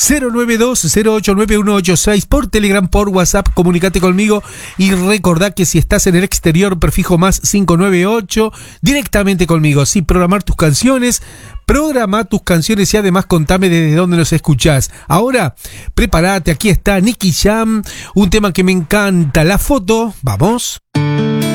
092-089-186 por Telegram, por WhatsApp, comunicate conmigo y recordá que si estás en el exterior, prefijo más 598, directamente conmigo. Sí, programa tus canciones y además contame desde dónde los escuchás. Ahora, prepárate, aquí está Nicky Jam, un tema que me encanta, La Foto, vamos.